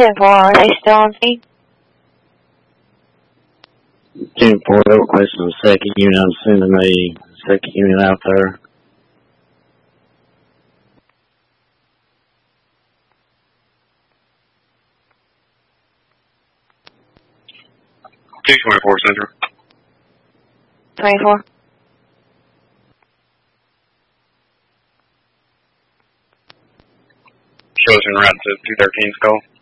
10-4, are they still on scene? 10-4, they requesting the second unit. I'm sending a second unit out there. T-24 Central. 24. Shows en route to 213's call.